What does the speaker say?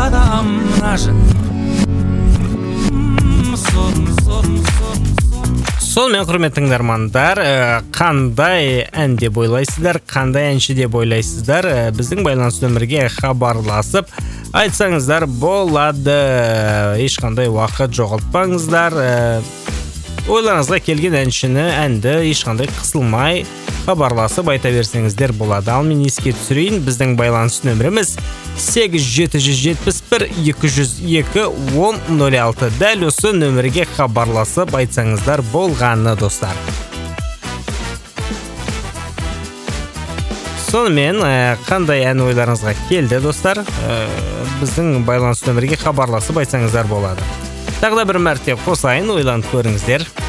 адам нажы. Сонымен құрметті тыңдармандар, қандай ән деп ойлайсыздар, қандай әнші деп ойлайсыздар, біздің байланыс нөмірге хабарласып айтсаңыздар болады. Ешқандай уақыт жоғалтпаңыздар. Ойларыңызға келген әнді ешқандай қысылмай хабарласып айта берсеңіздер болады. Ал мен еске түсірейін, біздің байланыс нөміріміз 8771-202-1006. Дәл осы нөмірге хабарласып айтсаңыздар болғаны, достар. Сонымен, қандай ән ойларыңызға келді, достар? Біздің байланыс нөмірге хабарласып айтсаңыздар болады. Тағы да бір мәрте қосайын, ойланып көріңіздер.